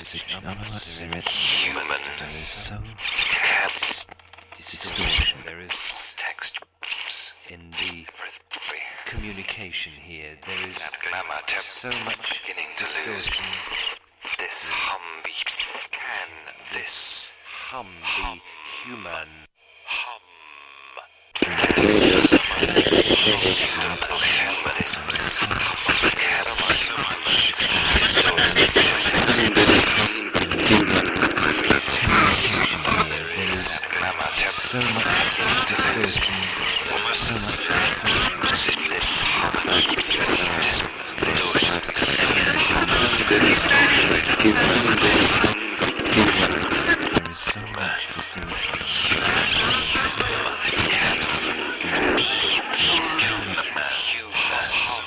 human. There is so distortion. There is text in the communication here. There is so much distortion. This hum be human? So much distortion.